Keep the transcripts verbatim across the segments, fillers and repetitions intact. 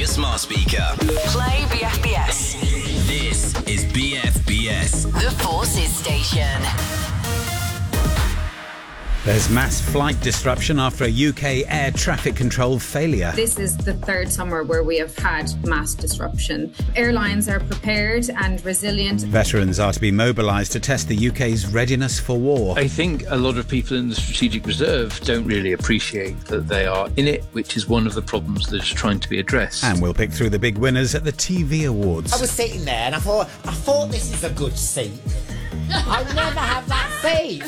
smart speaker. Play B F B S. This is B F B S. The Forces Station. There's mass flight disruption after a U K air traffic control failure. This is the third summer where we have had mass disruption. Airlines are prepared and resilient. Veterans are to be mobilised to test the U K's readiness for war. I think a lot of people in the Strategic Reserve don't really appreciate that they are in it, which is one of the problems that's trying to be addressed. And we'll pick through the big winners at the T V Awards. I was sitting there and I thought, I thought this is a good seat. I never have that seat.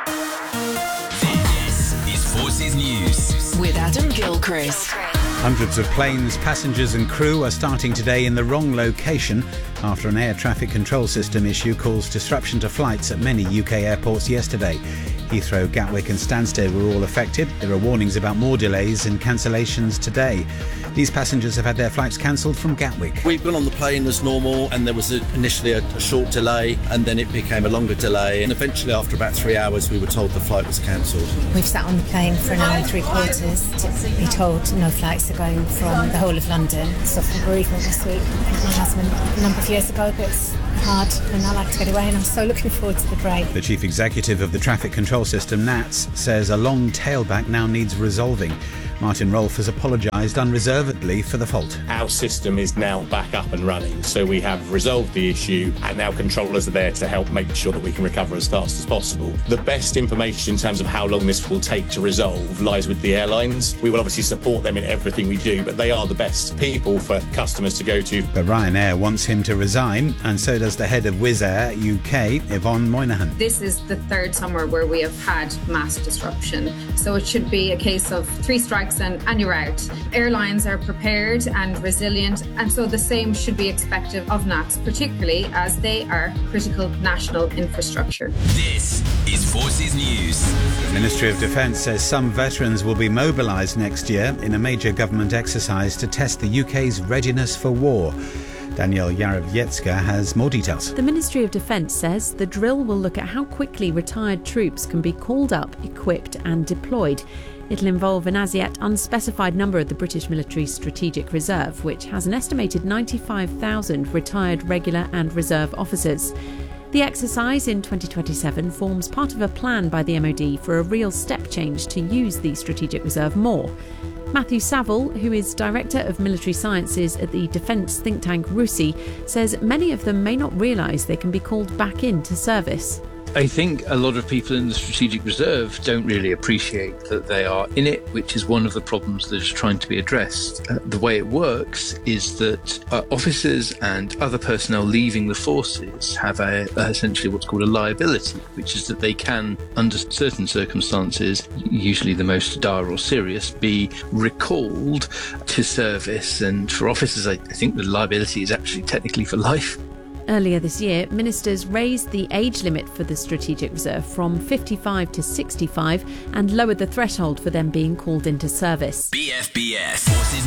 Forces News with Adam Gilchrist. Hundreds of planes, passengers and crew are starting today in the wrong location after an air traffic control system issue caused disruption to flights at many U K airports yesterday. Heathrow, Gatwick and Stansted were all affected. There are warnings about more delays and cancellations today. These passengers have had their flights cancelled from Gatwick. We've gone on the plane as normal and there was a, initially a, a short delay and then it became a longer delay and eventually after about three hours we were told the flight was cancelled. We've sat on the plane for an hour and three quarters to be told no flights are going from the whole of London. Suffered bereavement this week. My husband a number of years ago, but it's hard and I like to get away and I'm so looking forward to the break. The chief executive of the traffic control system, NATS, says a long tailback now needs resolving. Martin Rolfe has apologised unreservedly for the fault. Our system is now back up and running, so we have resolved the issue and now controllers are there to help make sure that we can recover as fast as possible. The best information in terms of how long this will take to resolve lies with the airlines. We will obviously support them in everything we do, but they are the best people for customers to go to. But Ryanair wants him to resign, and so does the head of Wizz Air U K, Yvonne Moynihan. This is the third summer where we have had mass disruption, so it should be a case of three strikes and, and you're out. Airlines are prepared and resilient, and so the same should be expected of NATS, particularly as they are critical national infrastructure. This is Forces News. The Ministry of Defence says some veterans will be mobilised next year in a major government exercise to test the U K's readiness for war. Danielle Yarowiecka has more details. The Ministry of Defence says the drill will look at how quickly retired troops can be called up, equipped and deployed. It'll involve an as yet unspecified number of the British Military Strategic Reserve, which has an estimated ninety-five thousand retired regular and reserve officers. The exercise in twenty twenty-seven forms part of a plan by the M O D for a real step change to use the Strategic Reserve more. Matthew Saville, who is Director of Military Sciences at the defence think tank RUSI, says many of them may not realise they can be called back into service. I think a lot of people in the Strategic Reserve don't really appreciate that they are in it, which is one of the problems that's trying to be addressed. Uh, the way it works is that uh, officers and other personnel leaving the forces have a, a, essentially what's called a liability, which is that they can, under certain circumstances, usually the most dire or serious, be recalled to service. And for officers, I, I think the liability is actually technically for life. Earlier this year, ministers raised the age limit for the Strategic Reserve from fifty-five to sixty-five and lowered the threshold for them being called into service. B F B S Forces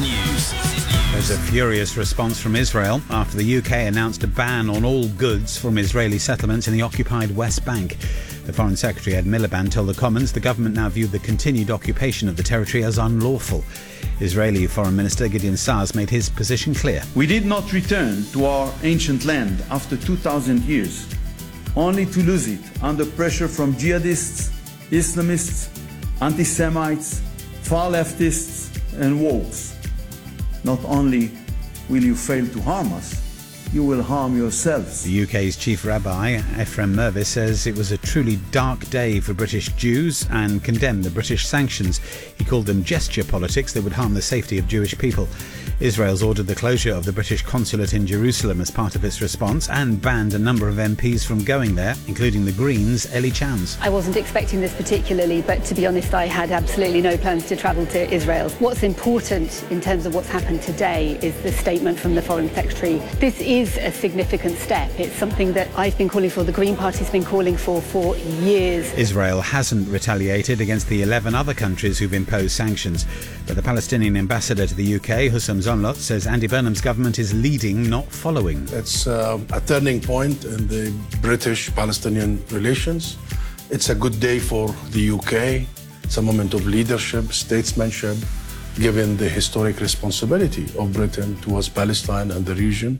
News. There's a furious response from Israel after the U K announced a ban on all goods from Israeli settlements in the occupied West Bank. The Foreign Secretary Ed Miliband told the Commons the government now viewed the continued occupation of the territory as unlawful. Israeli Foreign Minister Gideon Sa'ar made his position clear. We did not return to our ancient land after two thousand years, only to lose it under pressure from jihadists, Islamists, anti-Semites, far leftists and wokes. Not only will you fail to harm us, you will harm yourselves. The U K's chief rabbi, Ephraim Mervis, says it was a truly dark day for British Jews and condemned the British sanctions. He called them gesture politics that would harm the safety of Jewish people. Israel's ordered the closure of the British consulate in Jerusalem as part of its response and banned a number of M Ps from going there, including the Greens' Ellie Chance. I wasn't expecting this particularly, but to be honest, I had absolutely no plans to travel to Israel. What's important in terms of what's happened today is the statement from the Foreign Secretary. This is a significant step. It's something that I've been calling for, the Green Party's been calling for for years. Israel hasn't retaliated against the eleven other countries who've imposed sanctions, but the Palestinian ambassador to the U K, Hussam Zonlot, says Andy Burnham's government is leading, not following. It's uh, a turning point in the British-Palestinian relations. It's a good day for the U K. It's a moment of leadership, statesmanship, given the historic responsibility of Britain towards Palestine and the region.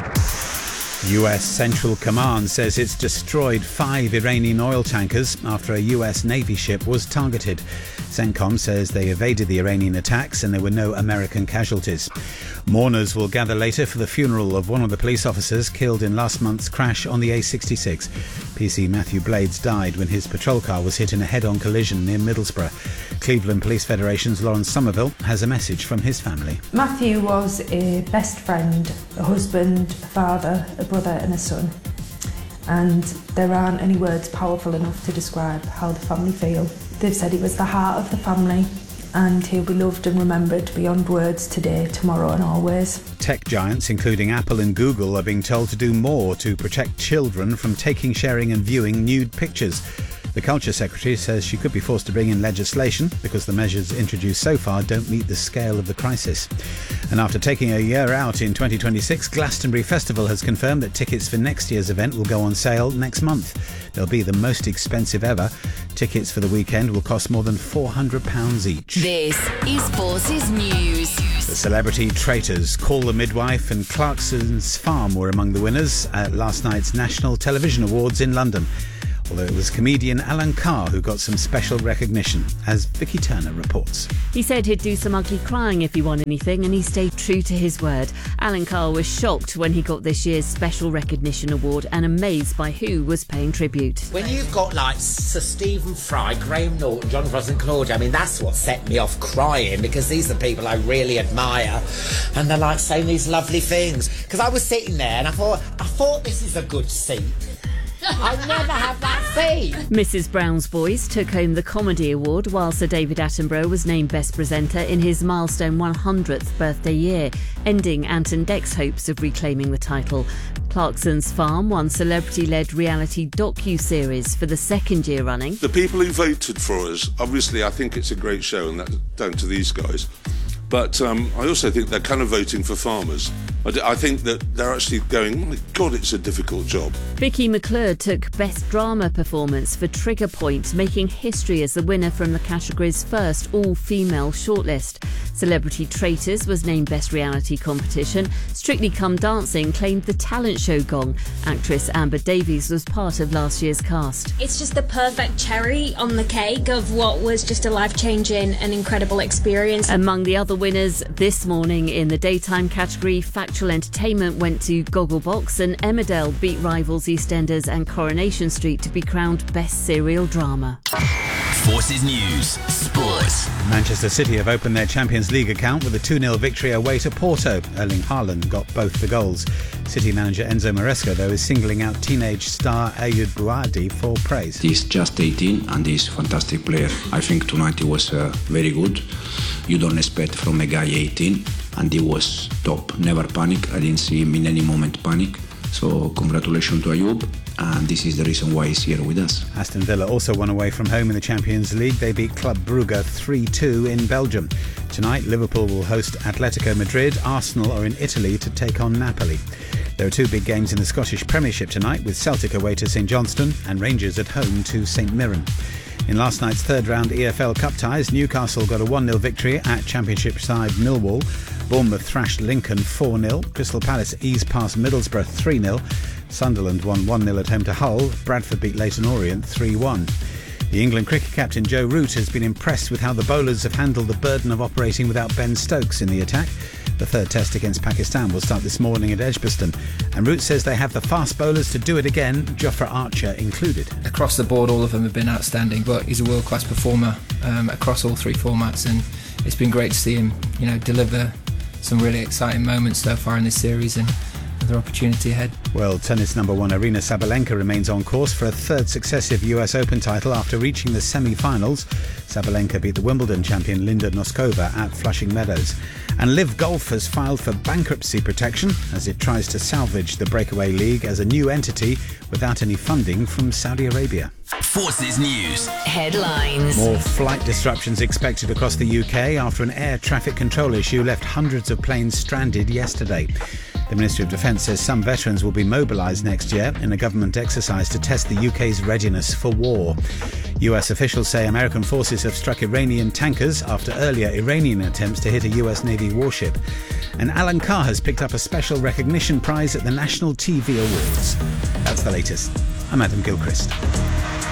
U S Central Command says it's destroyed five Iranian oil tankers after a U S Navy ship was targeted. CENTCOM says they evaded the Iranian attacks and there were no American casualties. Mourners will gather later for the funeral of one of the police officers killed in last month's crash on the A sixty-six. P C Matthew Blades died when his patrol car was hit in a head-on collision near Middlesbrough. Cleveland Police Federation's Lawrence Somerville has a message from his family. Matthew was a best friend, a husband, a father, a brother and a son. And there aren't any words powerful enough to describe how the family feel. They've said he was the heart of the family and he'll be loved and remembered beyond words today, tomorrow and always. Tech giants, including Apple and Google, are being told to do more to protect children from taking, sharing and viewing nude pictures. The Culture Secretary says she could be forced to bring in legislation because the measures introduced so far don't meet the scale of the crisis. And after taking a year out in twenty twenty-six, Glastonbury Festival has confirmed that tickets for next year's event will go on sale next month. They'll be the most expensive ever. Tickets for the weekend will cost more than four hundred pounds each. This is Forces News. The Celebrity Traitors, Call the Midwife and Clarkson's Farm were among the winners at last night's National Television Awards in London. Although it was comedian Alan Carr who got some special recognition, as Vicky Turner reports. He said he'd do some ugly crying if he won anything, and he stayed true to his word. Alan Carr was shocked when he got this year's Special Recognition Award and amazed by who was paying tribute. When you've got like Sir Stephen Fry, Graham Norton, John Ross and Claudia, I mean, that's what set me off crying, because these are people I really admire and they're like saying these lovely things. Because I was sitting there and I thought, I thought this is a good seat. I never have that seat. Missus Brown's Boys took home the Comedy Award, while Sir David Attenborough was named Best Presenter in his milestone one hundredth birthday year, ending Anton Deck's hopes of reclaiming the title. Clarkson's Farm won celebrity-led reality docu-series for the second year running. The people who voted for us, obviously I think it's a great show, and that's down to these guys. But um, I also think they're kind of voting for farmers. I, d- I think that they're actually going, oh my God, it's a difficult job. Vicky McClure took Best Drama Performance for Trigger Point, making history as the winner from the category's first all-female shortlist. Celebrity Traitors was named Best Reality Competition. Strictly Come Dancing claimed the talent show gong. Actress Amber Davies was part of last year's cast. It's just the perfect cherry on the cake of what was just a life-changing and incredible experience. Among the other winners this morning in the daytime category, Factual Entertainment went to Gogglebox, and Emmerdale beat rivals EastEnders and Coronation Street to be crowned Best Serial Drama. Forces News Sports. Manchester City have opened their Champions League account with a two nil victory away to Porto. Erling Haaland got both the goals. City manager Enzo Maresca, though, is singling out teenage star Ayoub Bouadi for praise. He's just eighteen and he's a fantastic player. I think tonight he was uh, very good. You don't expect from a guy eighteen, and he was top. Never panic. I didn't see him in any moment panic. So congratulations to Ayoub, and this is the reason why he's here with us. Aston Villa also won away from home in the Champions League. They beat Club Brugge three two in Belgium. Tonight, Liverpool will host Atletico Madrid. Arsenal are in Italy to take on Napoli. There are two big games in the Scottish Premiership tonight, with Celtic away to St Johnstone and Rangers at home to St Mirren. In last night's third-round E F L Cup ties, Newcastle got a one nil victory at Championship side Millwall. Bournemouth thrashed Lincoln four nil. Crystal Palace eased past Middlesbrough three nil. Sunderland won one nil at home to Hull. Bradford beat Leyton Orient three one. The England cricket captain Joe Root has been impressed with how the bowlers have handled the burden of operating without Ben Stokes in the attack. The third test against Pakistan will start this morning at Edgbaston, and Root says they have the fast bowlers to do it again, Jofra Archer included. Across the board, all of them have been outstanding, but he's a world-class performer um, across all three formats, and it's been great to see him, you know, deliver some really exciting moments so far in this series, and another opportunity ahead. World tennis number one Aryna Sabalenka remains on course for a third successive U S Open title after reaching the semi-finals. Sabalenka beat the Wimbledon champion Linda Noskova at Flushing Meadows. And Liv Golf has filed for bankruptcy protection as it tries to salvage the breakaway league as a new entity without any funding from Saudi Arabia. Forces News Headlines. More flight disruptions expected across the U K after an air traffic control issue left hundreds of planes stranded yesterday. The Ministry of Defence says some veterans will be mobilised next year in a government exercise to test the U K's readiness for war. U S officials say American forces have struck Iranian tankers after earlier Iranian attempts to hit a U S Navy warship. And Alan Carr has picked up a special recognition prize at the National T V Awards. That's the latest. I'm Adam Gilchrist.